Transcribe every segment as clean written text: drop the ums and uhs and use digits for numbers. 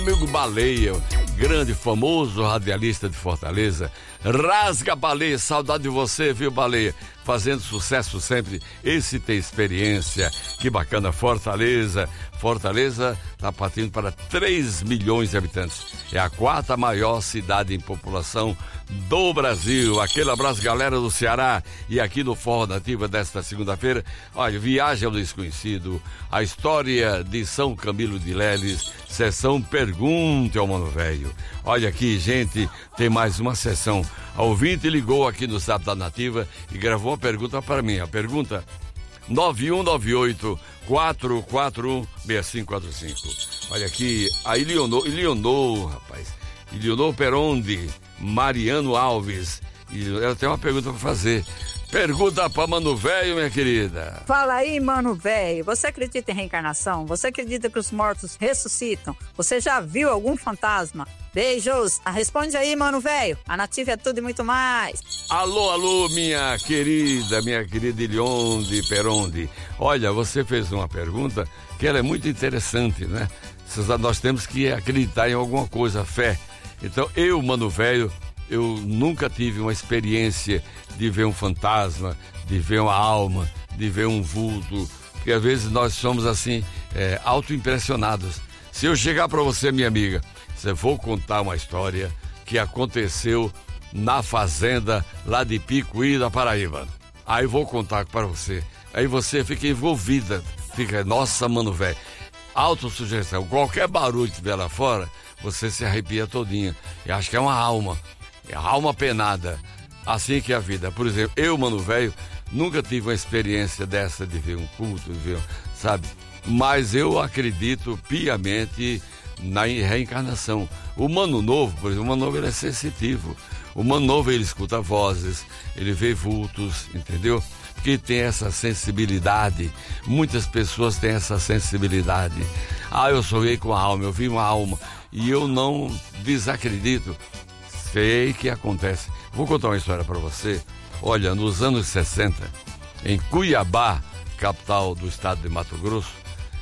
Amigo Baleia, grande, famoso radialista de Fortaleza. Rasga, Baleia, saudade de você, viu, Baleia? Fazendo sucesso sempre. Esse tem experiência. Que bacana, Fortaleza. Fortaleza está partindo para 3 milhões de habitantes. É a 4ª maior cidade em população do Brasil. Aquele abraço, galera do Ceará. E aqui no Forró Nativa desta segunda-feira, olha, Viagem ao Desconhecido, a história de São Camilo de Leles, sessão Pergunte ao Mano Velho. Olha aqui, gente, tem mais uma sessão. A ouvinte ligou aqui no Zap da Nativa e gravou uma pergunta para mim. A pergunta 9198-441-6545. Olha aqui, a Ilionor Perondi, Mariano Alves. E ela tem uma pergunta para fazer. Pergunta para Mano Velho, minha querida. Fala aí, Mano Velho. Você acredita em reencarnação? Você acredita que os mortos ressuscitam? Você já viu algum fantasma? Beijos. Responde aí, Mano Velho. A Nativa é tudo e muito mais. Alô, minha querida Ilionde Perondi. Olha, você fez uma pergunta que ela é muito interessante, né? Nós temos que acreditar em alguma coisa, fé. Então, Mano Velho, eu nunca tive uma experiência de ver um fantasma, de ver uma alma, de ver um vulto, porque às vezes nós somos assim, autoimpressionados. Se eu chegar para você, minha amiga, você vou contar uma história que aconteceu na fazenda lá de Picuí, da Paraíba. Aí vou contar para você. Aí você fica envolvida, nossa, Mano Velho, autossugestão. Qualquer barulho que tiver lá fora, você se arrepia todinha. Eu acho que é uma alma. É a alma penada. Assim que é a vida. Por exemplo, Mano Velho, nunca tive uma experiência dessa de ver um culto, sabe? Mas eu acredito piamente na reencarnação. O Mano Novo, por exemplo, o Mano Novo, ele é sensitivo. O Mano Novo, ele escuta vozes, ele vê vultos, entendeu? Porque tem essa sensibilidade. Muitas pessoas têm essa sensibilidade. Eu sonhei com a alma, eu vi uma alma. E eu não desacredito. Sei que acontece. Vou contar uma história para você. Olha, nos anos 60, em Cuiabá, capital do estado de Mato Grosso,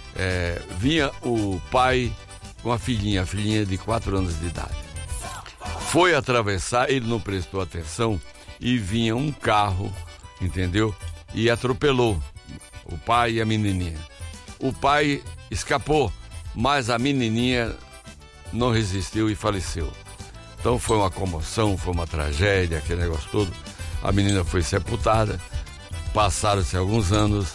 vinha o pai com a filhinha de 4 anos de idade. Foi atravessar, ele não prestou atenção e vinha um carro, entendeu? E atropelou o pai e a menininha. O pai escapou, mas a menininha não resistiu e faleceu. Então foi uma comoção, foi uma tragédia, aquele negócio todo. A menina foi sepultada, passaram-se alguns anos,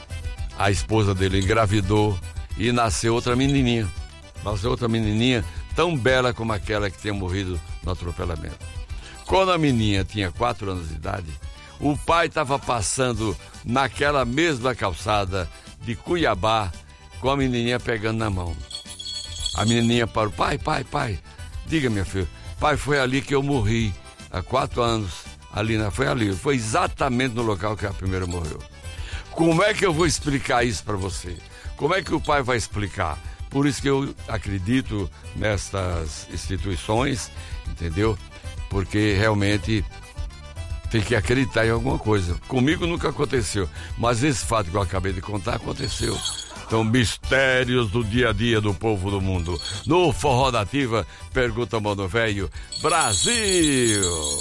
a esposa dele engravidou e nasceu outra menininha. Nasceu outra menininha tão bela como aquela que tinha morrido no atropelamento. Quando a menina tinha 4 anos de idade, o pai estava passando naquela mesma calçada de Cuiabá com a menininha pegando na mão. A menininha parou, pai, diga, minha filha. Pai, foi ali que eu morri, há 4 anos, foi exatamente no local que a primeira morreu. Como é que eu vou explicar isso para você? Como é que o pai vai explicar? Por isso que eu acredito nestas instituições, entendeu? Porque realmente tem que acreditar em alguma coisa. Comigo nunca aconteceu, mas esse fato que eu acabei de contar aconteceu. Então, mistérios do dia a dia do povo do mundo. No Forró Nativa, pergunta Mano Velho, Brasil!